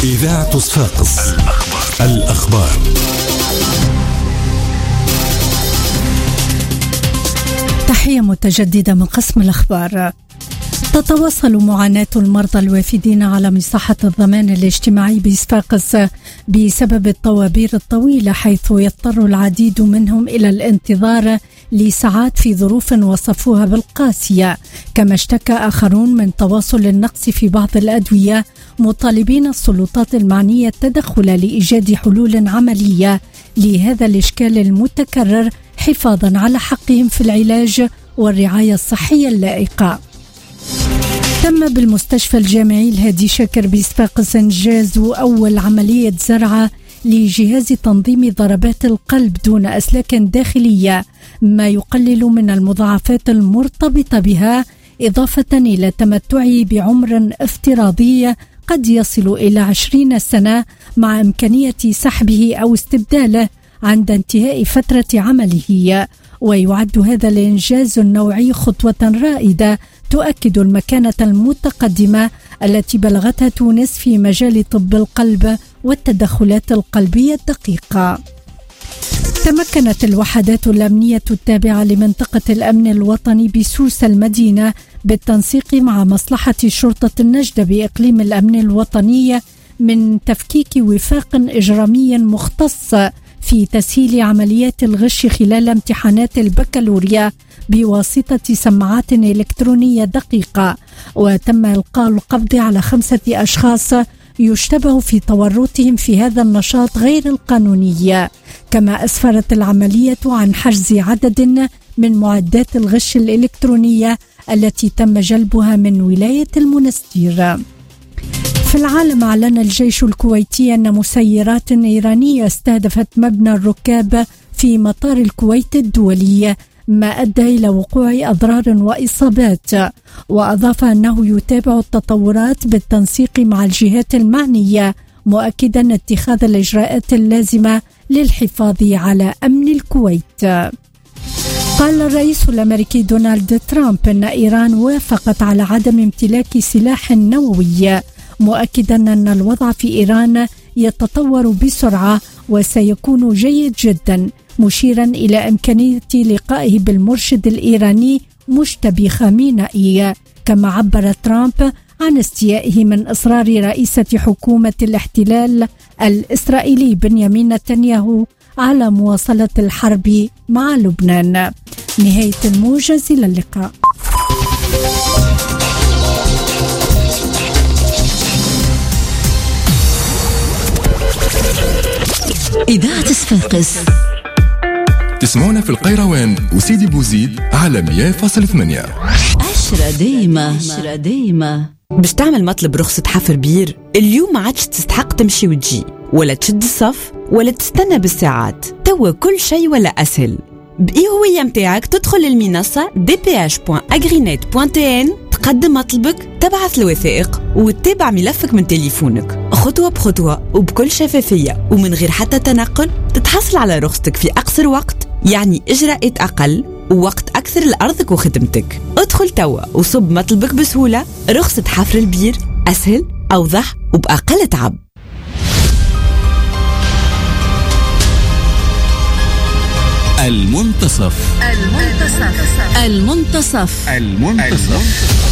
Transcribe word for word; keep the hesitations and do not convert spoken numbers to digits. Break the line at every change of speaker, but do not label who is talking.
إذاعة صفاقس. الأخبار. الأخبار.
تحية متجددة من قسم الأخبار. تتواصل معاناة المرضى الوافدين على مساحة الضمان الاجتماعي بصفاقس بسبب الطوابير الطويلة، حيث يضطر العديد منهم إلى الانتظار لساعات في ظروف وصفوها بالقاسية. كما اشتكى آخرون من تواصل النقص في بعض الأدوية، مطالبين السلطات المعنية التدخل لإيجاد حلول عملية لهذا الإشكال المتكرر، حفاظا على حقهم في العلاج والرعاية الصحية اللائقة. تم بالمستشفى الجامعي الهادي شاكر بصفاقس إنجاز أول عملية زرعة لجهاز تنظيم ضربات القلب دون أسلاك داخلية، ما يقلل من المضاعفات المرتبطة بها، إضافة إلى تمتعه بعمر افتراضي قد يصل إلى عشرين سنة، مع إمكانية سحبه أو استبداله عند انتهاء فترة عمله. ويعد هذا الإنجاز النوعي خطوة رائدة تؤكد المكانة المتقدمة التي بلغتها تونس في مجال طب القلب والتدخلات القلبية الدقيقة. تمكنت الوحدات الأمنية التابعة لمنطقة الأمن الوطني بسوس المدينة بالتنسيق مع مصلحة شرطة النجدة بإقليم الأمن الوطني من تفكيك وفاق إجرامي مختص في تسهيل عمليات الغش خلال امتحانات البكالوريا بواسطة سماعات إلكترونية دقيقة. وتم إلقاء القبض على خمسة أشخاص يشتبه في تورطهم في هذا النشاط غير القانوني. كما أسفرت العملية عن حجز عدد من معدات الغش الإلكترونية التي تم جلبها من ولاية المنستير. في العالم، أعلن الجيش الكويتي أن مسيرات إيرانية استهدفت مبنى الركاب في مطار الكويت الدولي، ما أدى إلى وقوع أضرار وإصابات. وأضاف أنه يتابع التطورات بالتنسيق مع الجهات المعنية، مؤكدا اتخاذ الإجراءات اللازمة للحفاظ على أمن الكويت. قال الرئيس الأمريكي دونالد ترامب أن إيران وافقت على عدم امتلاك سلاح نووي، مؤكدا أن الوضع في إيران يتطور بسرعة وسيكون جيد جدا، مشيرا إلى إمكانية لقائه بالمرشد الإيراني مجتبي خامنئي. كما عبر ترامب عن استيائه من إصرار رئيسة حكومة الاحتلال الإسرائيلي بنيامين نتنياهو على مواصلة الحرب مع لبنان. نهاية الموجز، إلى اللقاء.
إذاعة صفاقس
تسمعونا في القيروان وسيدي بوزيد على مية فاصلة ثمانية.
عشرة دايمة عشرة دايمة.
باش تعمل مطلب رخصة حفر بير اليوم ما عادش تستحق تمشي وتجي، ولا تشد الصف، ولا تستنى بالساعات. توا كل شيء ولا أسهل. بإي هوية متاعك تدخل المنصة دي بي إتش دوت أغرينيت دوت تي إن، تقدم مطلبك، تبعث الوثائق وتتابع ملفك من تليفونك خطوة بخطوة وبكل شفافية ومن غير حتى تنقل. تتحصل على رخصتك في أقصر وقت، يعني إجراءات أقل ووقت أكثر لأرضك وخدمتك. ادخل توا وصب مطلبك بسهولة. رخصة حفر البير أسهل، أوضح وبأقل تعب.
المنتصف.
المنتصف. المنتصف.
المنتصف.